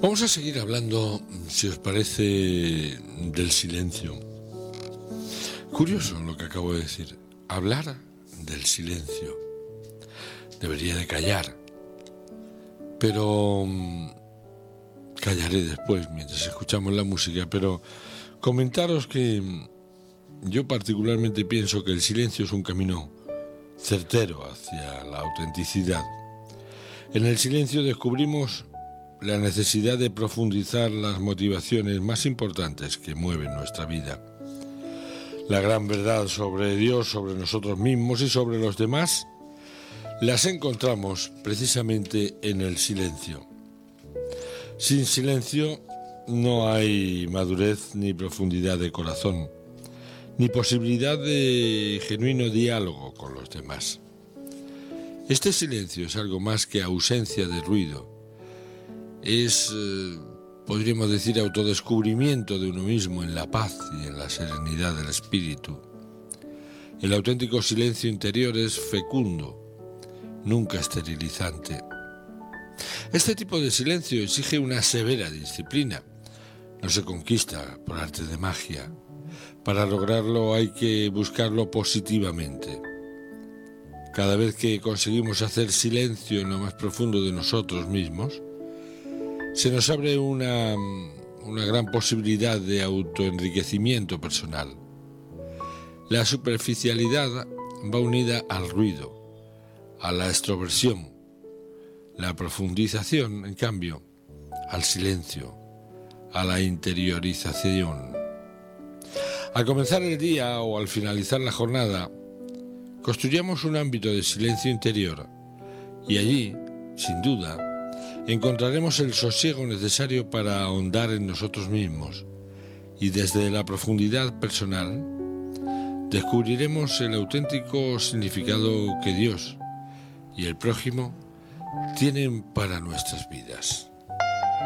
Vamos a seguir hablando, si os parece, del silencio. Curioso lo que acabo de decir. Hablar del silencio. Debería de callar. Pero callaré después, mientras escuchamos la música. Pero comentaros que yo particularmente pienso que el silencio es un camino certero hacia la autenticidad. En el silencio descubrimos la necesidad de profundizar las motivaciones más importantes que mueven nuestra vida. La gran verdad sobre Dios, sobre nosotros mismos y sobre los demás, las encontramos precisamente en el silencio. Sin silencio no hay madurez ni profundidad de corazón, ni posibilidad de genuino diálogo con los demás. Este silencio es algo más que ausencia de ruido. Es, podríamos decir, autodescubrimiento de uno mismo en la paz y en la serenidad del espíritu. El auténtico silencio interior es fecundo, nunca esterilizante. Este tipo de silencio exige una severa disciplina. No se conquista por arte de magia. Para lograrlo hay que buscarlo positivamente. Cada vez que conseguimos hacer silencio en lo más profundo de nosotros mismos, se nos abre una gran posibilidad de autoenriquecimiento personal. La superficialidad va unida al ruido, a la extroversión. La profundización, en cambio, al silencio, a la interiorización. Al comenzar el día o al finalizar la jornada, construyamos un ámbito de silencio interior y allí, sin duda, encontraremos el sosiego necesario para ahondar en nosotros mismos y desde la profundidad personal descubriremos el auténtico significado que Dios y el prójimo tienen para nuestras vidas.